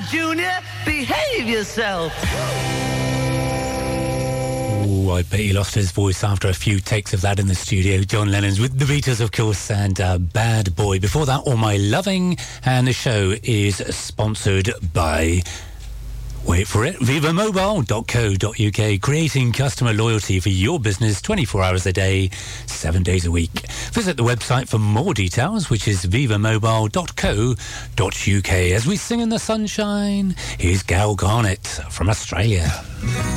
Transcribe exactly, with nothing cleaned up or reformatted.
Junior, behave yourself. Ooh, I bet he lost his voice after a few takes of that in the studio. John Lennon's with the Beatles, of course, and uh, Bad Boy. Before that, All My Loving, and the show is sponsored by... Wait for it, viva mobile dot co dot uk, creating customer loyalty for your business twenty-four hours a day, seven days a week. Visit the website for more details, which is viva mobile dot co dot uk. As we sing in the sunshine, here's Gal Garnett from Australia.